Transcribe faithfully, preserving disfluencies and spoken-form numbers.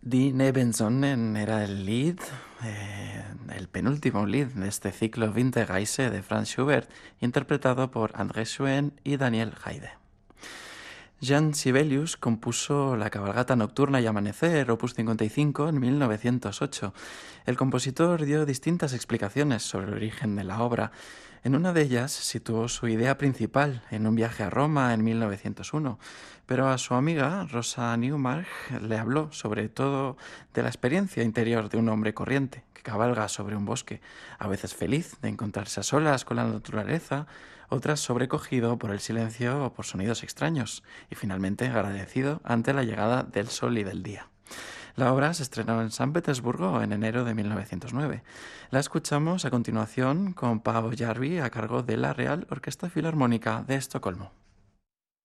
Die Nebensonnen era el lead, eh, el penúltimo lead de este ciclo Winterreise de Franz Schubert, interpretado por André Schoen y Daniel Haide. Jean Sibelius compuso la Cabalgata Nocturna y Amanecer, opus cincuenta y cinco, en mil novecientos ocho. El compositor dio distintas explicaciones sobre el origen de la obra. En una de ellas situó su idea principal en un viaje a Roma en mil novecientos uno, pero a su amiga Rosa Neumark le habló sobre todo de la experiencia interior de un hombre corriente que cabalga sobre un bosque, a veces feliz de encontrarse a solas con la naturaleza, otras sobrecogido por el silencio o por sonidos extraños, y finalmente agradecido ante la llegada del sol y del día. La obra se estrenó en San Petersburgo en enero de mil novecientos nueve. La escuchamos a continuación con Paavo Järvi a cargo de la Real Orquesta Filarmónica de Estocolmo.